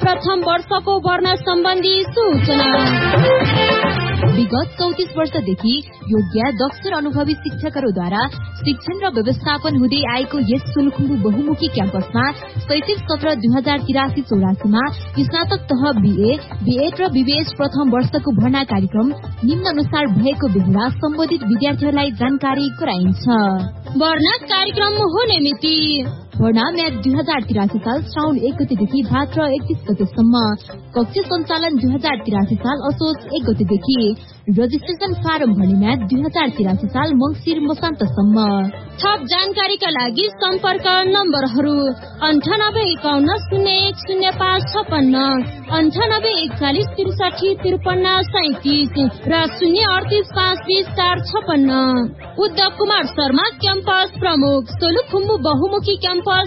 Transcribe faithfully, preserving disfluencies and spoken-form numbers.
प्रथम वर्षको भर्ना सम्बन्धी सूचना। विगत चौतीस वर्षदेखि योग्य दक्ष र अनुभवी शिक्षकहरूद्वारा शिक्षण र व्यवस्थापन हुँदै आएको यस सोलुखुम्बु बहुमुखी क्याम्पसमा शैक्षिक सत्र दुई हजार तिरासी चौरासीमा स्नातक तह बीए, बीएड र बीबीएस प्रथम वर्षको भर्ना कार्यक्रम निम्न अनुसार भएको बेला सम्बन्धित विद्यार्थीहरूलाई जानकारी गराइन्छ। भर्ना कार्यक्रम हुने मिति भर्ना म्याच दुई हजार तिरासी साल श्रावण एक गतेदेखि भाद्र एकतीस गतेसम्म। कक्ष सञ्चालन दुई हजार तिरासी साल असोज एक गतेदेखि। रजिस्ट्रेसन फारम भर्ने म्याच दुई हजार तिरासी साल मंसिर मसान्तसम्म। थप जानकारीका लागि सम्पर्क नम्बरहरू अन्ठानब्बे एकाउन्न शून्य एक शून्य पाँच छपन्न, अन्ठानब्बे एकचालिस त्रिसाठी त्रिपन्न सैतिस र शून्य अडतिस पाँच बिस चार छपन्न। उद्धव कुमार शर्मा क्याम्पस प्रमुख, सोलुखुम्बु बहुमुखी क्याम्पस